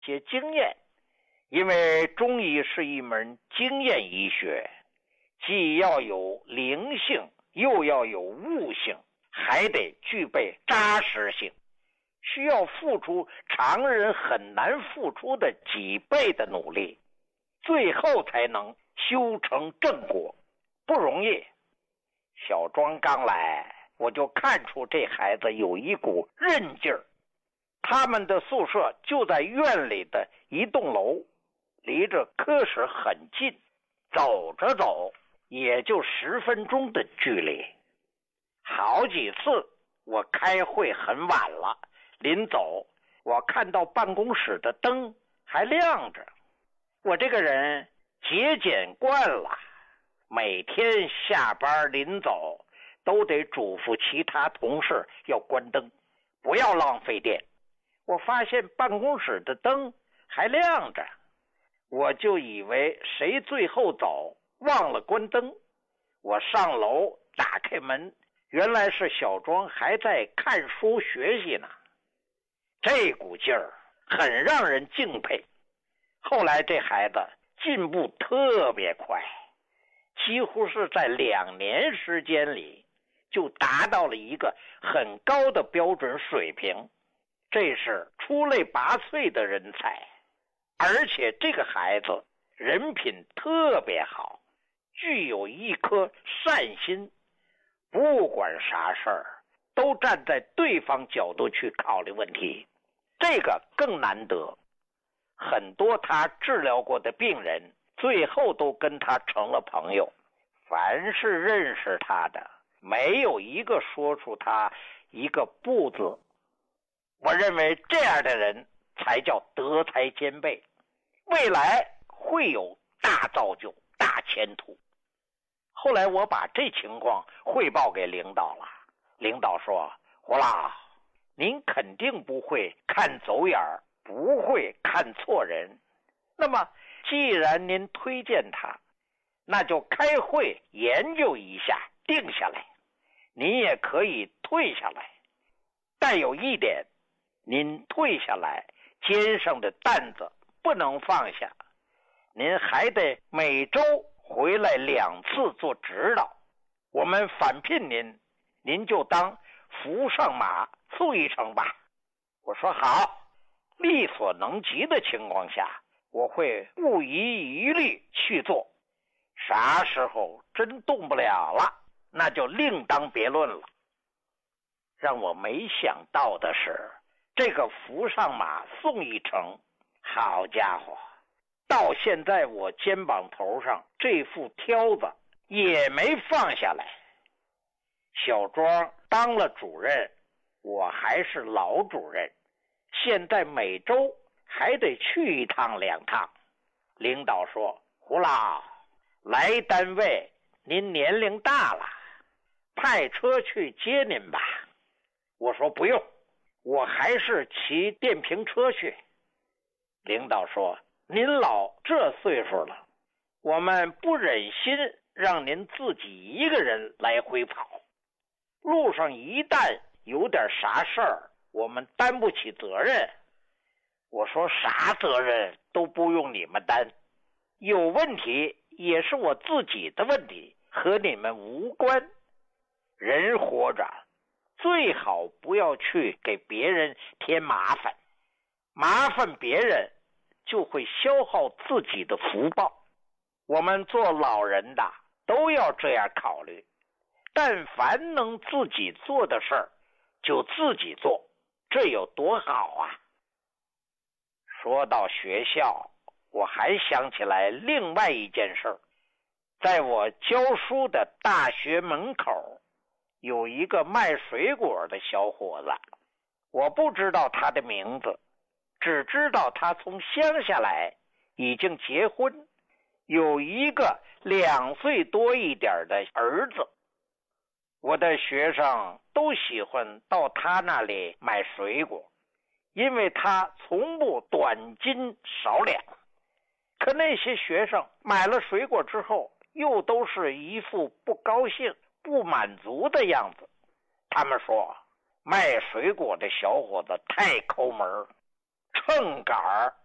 些经验，因为中医是一门经验医学，既要有灵性，又要有悟性，还得具备扎实性，需要付出常人很难付出的几倍的努力，最后才能修成正果，不容易。小庄刚来，我就看出这孩子有一股韧劲儿。他们的宿舍就在院里的一栋楼，离着科室很近，走着走也就10分钟的距离。好几次我开会很晚了，临走我看到办公室的灯还亮着。我这个人节俭惯了，每天下班临走都得嘱咐其他同事要关灯，不要浪费电。我发现办公室的灯还亮着，我就以为谁最后走忘了关灯。我上楼打开门，原来是小庄还在看书学习呢。这股劲儿很让人敬佩。后来这孩子进步特别快，几乎是在2年时间里就达到了一个很高的标准水平，这是出类拔萃的人才。而且这个孩子人品特别好，具有一颗善心，不管啥事儿都站在对方角度去考虑问题，这个更难得。很多他治疗过的病人最后都跟他成了朋友，凡是认识他的没有一个说出他一个不字。我认为这样的人才叫德才兼备，未来会有大造就、大前途。后来我把这情况汇报给领导了，领导说：胡老，您肯定不会看走眼，不会看错人，那么既然您推荐他，那就开会研究一下，定下来。您也可以退下来，但有一点，您退下来肩上的担子不能放下，您还得每周回来2次做指导。我们返聘您，您就当扶上马送一程吧。我说好，力所能及的情况下，我会不遗余力去做。啥时候真动不了了，那就另当别论了。让我没想到的是，这个扶上马送一程，好家伙，到现在我肩膀头上这副挑子也没放下来。小庄当了主任，我还是老主任，现在每周还得去1趟2趟。领导说：胡老，来单位您年龄大了，派车去接您吧。我说不用，我还是骑电瓶车去。领导说：您老这岁数了，我们不忍心让您自己一个人来回跑，路上一旦有点啥事儿，我们担不起责任。我说啥责任都不用你们担，有问题也是我自己的问题，和你们无关。人活着最好不要去给别人添麻烦，麻烦别人就会消耗自己的福报。我们做老人的都要这样考虑，但凡能自己做的事儿就自己做，这有多好啊。说到学校，我还想起来另外一件事儿。在我教书的大学门口有一个卖水果的小伙子，我不知道他的名字，只知道他从乡下来，已经结婚，有一个2岁多一点的儿子。我的学生都喜欢到他那里买水果，因为他从不短斤少两。可那些学生买了水果之后，又都是一副不高兴、不满足的样子。他们说卖水果的小伙子太抠门，秤杆